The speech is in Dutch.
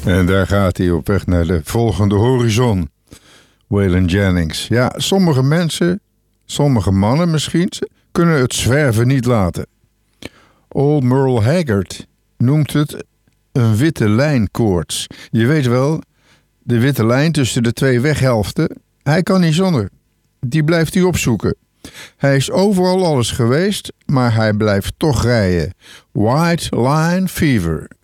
En daar gaat hij op weg naar de volgende horizon. Waylon Jennings. Ja, sommige mensen, sommige mannen misschien, kunnen het zwerven niet laten. Old Merle Haggard noemt het een witte lijnkoorts. Je weet wel, de witte lijn tussen de twee weghelften. Hij kan niet zonder. Die blijft hij opzoeken. Hij is overal alles geweest, maar hij blijft toch rijden. White Line Fever.